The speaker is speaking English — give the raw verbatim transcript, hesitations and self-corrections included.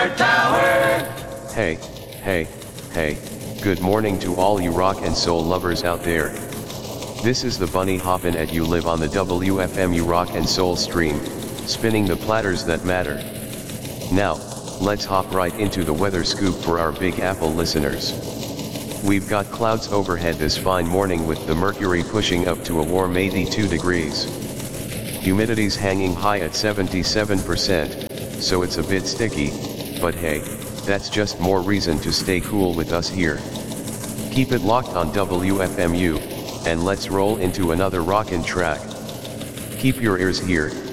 Alert Tower! Hey, hey, hey, good morning to all you rock and soul lovers out there. This is the Bunny hoppin' at you live on the W F M U Rock and Soul stream, spinning the platters that matter. Now, let's hop right into the weather scoop for our Big Apple listeners. We've got clouds overhead this fine morning with the mercury pushing up to a warm eighty-two degrees. Humidity's hanging high at seventy-seven percent, so it's a bit sticky, but hey, that's just more reason to stay cool with us here. Keep it locked on W F M U, and let's roll into another rockin' track. Keep your ears here,